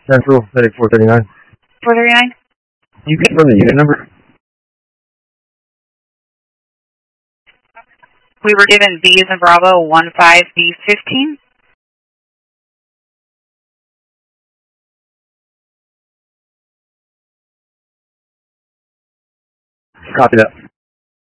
Central, heading 439. 439? You confirm the unit number? We were given B as in Bravo 15B15. Copy that.